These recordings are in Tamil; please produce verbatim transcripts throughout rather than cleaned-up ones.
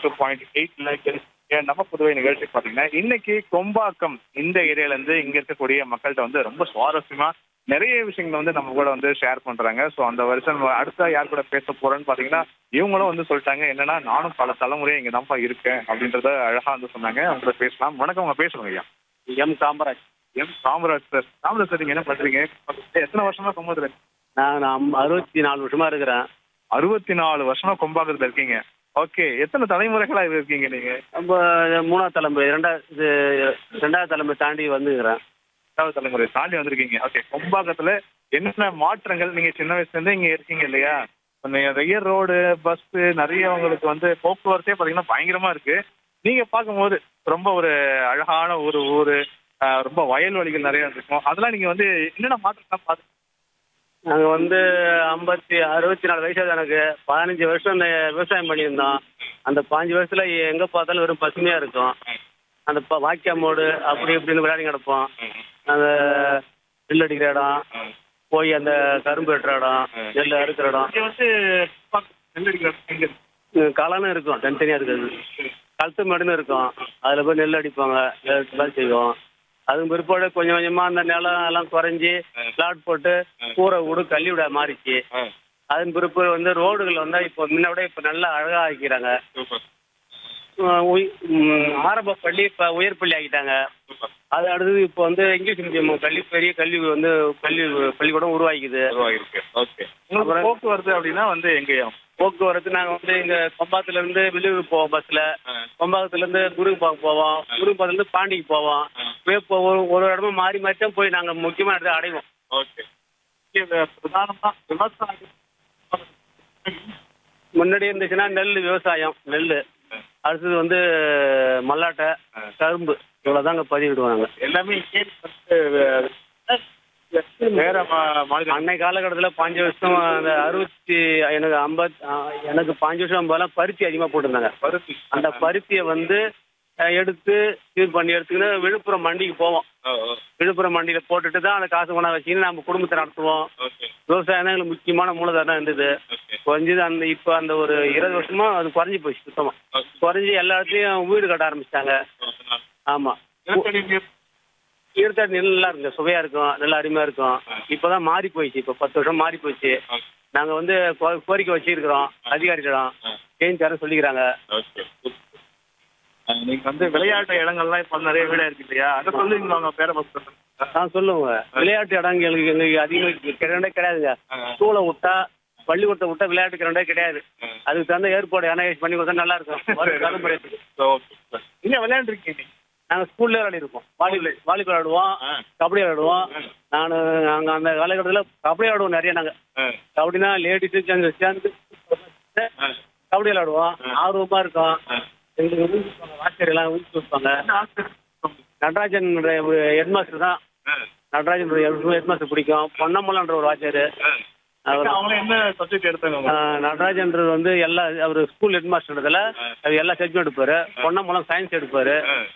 டூ பாயிண்ட் எயிட்ல நம்ம புதுவை நிகழ்ச்சி பாத்தீங்கன்னா இன்னைக்கு கொம்பாக்கம் இந்த ஏரியால இருந்து இங்க இருக்கக்கூடிய மக்கள்கிட்ட வந்து ரொம்ப சுவாரஸ்யமா நிறைய விஷயங்களை வந்து நம்ம கூட வந்து ஷேர் பண்றாங்க. ஸோ அந்த வருஷம் அடுத்த யார் கூட பேச போறேன்னு பாத்தீங்கன்னா இவங்களும் வந்து சொல்லிட்டாங்க, என்னன்னா நானும் பல தலைமுறையா இங்க தான்ப்பா இருக்கேன் அப்படின்றத அழகா வந்து சொன்னாங்க. அவங்க பேசலாம். வணக்கம், உங்க பேசுறோங்க ஐயா. M Kamaraj. M Kamaraj sir. Kamaraj sir, நீங்க என்ன பண்றீங்க? எத்தனை வருஷமா கொம்பத்துல? நான் அம்- அறுபத்தி நாலு வருஷமா இருக்கிறேன். அறுபத்தி நாலு வருஷமா கொம்பாக்கத்துல இருக்கீங்க. ஓகே, எத்தனை தலைமுறைகளா இது இருக்கீங்க நீங்க? நம்ம மூணாவது தலைமுறை இரண்டாவது இது ரெண்டாவது தலைமுறை தாண்டி வந்துக்கிறேன். எட்டாவது தலைமுறை தாண்டி வந்திருக்கீங்க. ஓகே, கொம்பாக்கத்துல என்னென்ன மாற்றங்கள்? நீங்க சின்ன வயசுல இருந்து இங்க இருக்கீங்க இல்லையா? நிறைய ரோடு, பஸ், நிறைய உங்களுக்கு வந்து போக்குவரத்தே பாத்தீங்கன்னா பயங்கரமா இருக்கு. நீங்க பார்க்கும்போது ரொம்ப ஒரு அழகான ஒரு ஊரு, ஆஹ் ரொம்ப வயல்வெளிகள் நிறைய இருக்கும். அதெல்லாம் நீங்க வந்து என்னென்ன மாற்றம்லாம் பார்த்து? நாங்கள் வந்து ஐம்பத்தி அறுபத்தி நாலு வயசாக எனக்கு பதினஞ்சு வருஷம் இந்த விவசாயம் பண்ணியிருந்தோம். அந்த பாஞ்சு வருஷத்துல எங்கே பார்த்தாலும் வெறும் பசுமையாக இருக்கும். அந்த ப வாக்கியாமோடு அப்படி இப்படின்னு விளையாடி கிடப்போம். அந்த நெல் அடிக்கிற இடம், போய் அந்த கரும்பு வெட்டுற இடம், நெல் அறுக்கிற இடம், இங்க வந்து நெல் அடிக்கிற இங்க இருக்கு. களம்னு இருக்கும், தனித்தனியாக இருக்குது. கழுத்து மடுன்னு இருக்கும், அதில் போய் நெல் அடிப்பாங்க, எல்லாம் செய்வோம். அதுக்கு பிற்பாடு கொஞ்சம் கொஞ்சமாக அந்த நிலம் எல்லாம் குறைஞ்சி பிளாட் போட்டு கூரை வீடு கள்ளி விட மாறிச்சு. அதன் பிற்பாடு வந்து ரோடுகள் வந்து இப்போ முன்ன விட இப்போ நல்லா அழகாக ஆக்கிக்கிறாங்க. ஆரம்ப பள்ளி இப்போ உயர் பள்ளி ஆக்கிட்டாங்க. அது அடுத்தது இப்போ வந்து இங்கிலீஷ் மீடியம் கல்வி, பெரிய கல்வி வந்து கல்வி பள்ளிக்கூடம் உருவாக்கிக்குது. ஓகே, உங்களுக்கு போக்குவரத்து அப்படின்னா வந்து எங்கேயா? போக்குவரத்து நாங்கள் வந்து இங்கே கொம்பாக்கத்துலேருந்து வெளியூர் போவோம் பஸ்ஸில். கொம்பாக்கத்துலேருந்து முருங்கப்பாக்கம் போவோம், முருங்கப்பாக்கத்துலேருந்து பாண்டிக்கு போவோம். இப்போ ஒரு ஒரு இடமா மாறி மாறி தான் போய் நாங்கள் முக்கியமான இடத்த அடைவோம். ஓகே, பிரதானமாக விவசாயம் முன்னாடி இருந்துச்சுன்னா நெல் விவசாயம், நெல். அடுத்தது வந்து மல்லாட்டை, கரும்பு, இவ்வளோதாங்க பதிவிடுவாங்க. எல்லாமே வேற மாநிலம். அன்னை காலகட்டத்தில் பாஞ்சு வருஷம் அந்த அறுபத்தி எனக்கு ஐம்பத் எனக்கு பாஞ்சு வருஷம் ஐம்பதுலாம் பருத்தி அதிகமாக போட்டிருந்தாங்க. பருத்தி, அந்த பருத்தியை வந்து எடுத்து இது பண்ணி எடுத்துக்கிட்டு விழுப்புரம் மண்டிக்கு போவோம். விழுப்புரம் மண்டியில் போட்டுட்டு தான் அந்த காசு கொண்டா வச்சுக்கின்னு நம்ம குடும்பத்தை நடத்துவோம். விவசாயம் தான் எங்களுக்கு முக்கியமான மூலதனம் இருந்தது. குறைஞ்சது அந்த இப்போ அந்த ஒரு இருபது வருஷமா அது குறைஞ்சி போச்சு சுத்தமாக. குறைஞ்சி எல்லா இடத்துலையும் வீடு கட்ட ஆரம்பிச்சிட்டாங்க. ஆமாம், ஈரத்தாடு நெல் நல்லா இருக்குங்க, சுவையாக இருக்கும், நல்லா அருமையாக இருக்கும். இப்போ தான் மாறி போயிடுச்சு, இப்போ பத்து வருஷம் மாறி போயிடுச்சு. நாங்கள் வந்து கோ- கோரிக்கை வச்சுருக்கிறோம் அதிகாரிகளிடம், சேஞ்ச் தரேன் சொல்லிக்கிறாங்க. நீங்க வந்து விளையாட்டு இடங்கள்லாம் இப்போ நிறைய வீடா இருக்கு இல்லையா? அதை சொல்லுவீங்களா உங்க பேர பசங்க? நான் சொல்லுவேங்க, விளையாட்டு இடம் எங்களுக்கு எங்களுக்கு அதிகமாக கிரண்டே கிடையாதுங்க. ஸ்கூலை விட்டா பள்ளிக்கூடத்தை விட்டா விளையாட்டு கிரண்டே கிடையாது. அதுக்கு தகுந்த ஏற்பாடு அனலைஸ் பண்ணி கொடுத்தா நல்லா இருக்கும். தலைமுறைக்கு நீங்க விளையாண்டு இருக்கீங்க? நாங்கள் ஸ்கூல்ல விளையாடி இருக்கோம். வாலிபால் வாலிபால் விளையாடுவோம், கபடி விளையாடுவோம். நான் நாங்கள் அந்த காலகட்டத்தில் கபடி விளையாடுவோம் நிறைய. நாங்கள் கபடினா லேடிஸு சேர்ந்து சேர்ந்து கபடி விளையாடுவோம். ஆர்வமாக இருக்கும். எங்களுக்கு ஊசி கொடுப்பாங்க, ஆசிரியர் எல்லாம் ஊசி கொடுப்பாங்க. நடராஜன் ஹெட் மாஸ்டர் தான். நடராஜன் ஹெட் மாஸ்டர் பிடிக்கும். பொன்னம்மலன்ற ஒரு ஆசிரியர். அவங்க என்ன சப்ஜெக்ட் எடுத்தாங்க? நடராஜன் வந்து எல்லா அவர் ஸ்கூல் ஹெட் மாஸ்டர்ன்றதுல அவர் எல்லா சப்ஜெக்டும் எடுப்பாரு. பொன்னம்மலம் சயின்ஸ் எடுப்பாரு.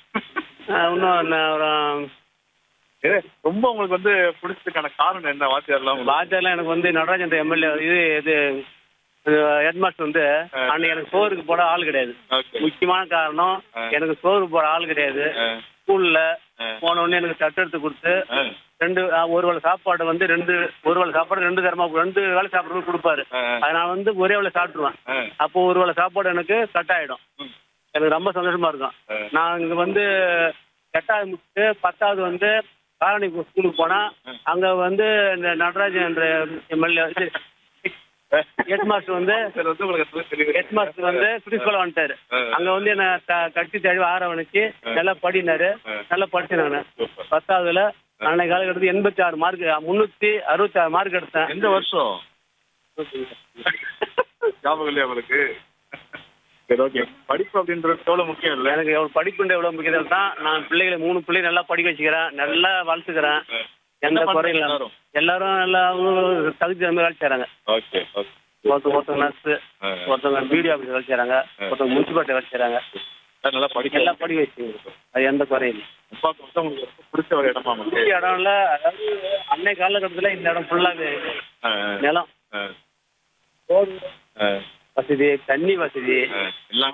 இன்னும் ரொம்ப உங்களுக்கு வந்து பிடிச்சதுக்கான காரணம் என்ன? வாத்தியார்லாம் வாத்தியார்லாம் எனக்கு வந்து நடராஜன் எம்எல்ஏ இது இது ஹெட் மாஸ்டர் வந்து அன்னைக்கு எனக்கு சோறுக்கு போட ஆள் கிடையாது. முக்கியமான காரணம், எனக்கு சோறு போட ஆள் கிடையாது. ஸ்கூல்ல போன உடனே எனக்கு தட்டு எடுத்து கொடுத்து ரெண்டு ஒரு வேளை சாப்பாடு வந்து ரெண்டு ஒரு வேளை சாப்பாடு ரெண்டு தரமா ரெண்டு வேளை சாப்பிட்றது கொடுப்பாரு. அதை நான் வந்து ஒரே வேளை சாப்பிட்ருவேன். அப்போ ஒரு வேளை சாப்பாடு எனக்கு கட் ஆகிடும். எனக்கு ரொம்ப சந்தோஷமா இருக்கும். நான் இங்கே வந்து எட்டாவது முடிச்சுட்டு பத்தாவது வந்து காலனி ஸ்கூலுக்கு போனால் அங்கே வந்து இந்த நடராஜன் என்ற எம்எல்ஏ ஹெட் மாஸ்டர் வந்து ஹெட் மாஸ்டர் வந்து பிரின்சிபல் வந்துட்டாரு. அங்கே வந்து என்னை கட்டி தழுவி ஆரவணைச்சு நல்லா படினாரு. நல்லா படிச்சேன். நான் பத்தாவதுல அன்னைக்கு காலகட்டத்தில் எண்பத்தி ஆறு மார்க் முந்நூற்றி அறுபத்தி ஆறு மார்க் எடுத்தேன். எந்த வருஷம் ஞாபகம் இல்லையா உங்களுக்கு? ஓகே, படிப்பு அப்படின்றது எவ்வளோ முக்கியம் இல்லை? எனக்கு எவ்வளோ படிப்புன்ற எவ்வளோ முக்கியம் தான். நான் பிள்ளைகளை மூணு பிள்ளைங்க நல்லா படிக்க வச்சுக்கிறேன், நல்லா வளர்த்துக்கிறேன். எந்த குறையும் இல்லை. எல்லாரும் நல்லா தகுதி தகுந்த வேலை செய்கிறாங்க. ஓகே ஓகே ஒருத்தவங்க ஒருத்தவங்க நர்ஸு, ஒருத்தவங்க பிடிஓ ஆஃபீஸ் வேலை செய்கிறாங்க, ஒருத்தவங்க முனிசிபாலிட்டி வேலை செய்கிறாங்க. நல்லா படிக்க எல்லாம் படிக்க வச்சுங்க. அது எந்த குறையும் இல்லை. உங்களுக்கு பிடிச்ச ஒரு இடமா? பிடிச்ச இடம்ல, அதாவது அன்னை காலகட்டத்தில் இந்த இடம் ஃபுல்லாகவே நிலம், ரோடு வசதி, தண்ணி வசதி, எல்லாம்